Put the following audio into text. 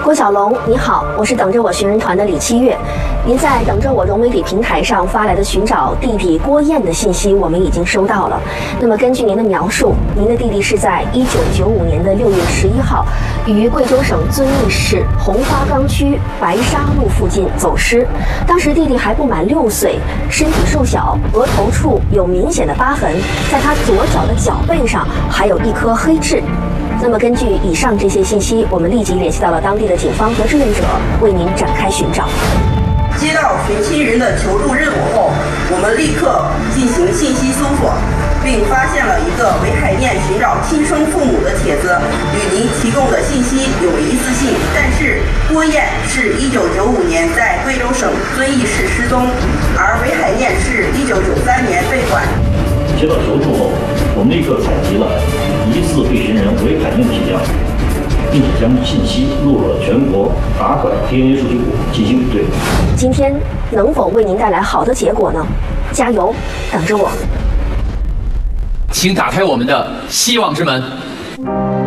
郭小龙，你好，我是等着我寻人团的李七月。您在等着我融媒体平台上发来的寻找弟弟郭燕的信息，我们已经收到了。那么根据您的描述，您的弟弟是在1995年的6月11号，于贵州省遵义市红花岗区白沙路附近走失。当时弟弟还不满6岁，身体瘦小，额头处有明显的疤痕，在他左脚的脚背上还有一颗黑痣。那么根据以上这些信息，我们立即联系到了当地的警方和志愿者，为您展开寻找。 接到寻亲人的求助任务后，我们立刻进行信息搜索，并发现了一个为海面寻找亲生父母的帖子，与您提供的信息有疑似性。但是郭燕是1995年在贵州省遵义市失踪，而为海面是1993年被拐。 接到求助后，我们立刻采集了疑似被寻人为海面体量，并且将信息录入了全国打拐 DNA 数据库进行比对。 今天能否为您带来好的结果呢？加油，等着我。 请打开我们的希望之门。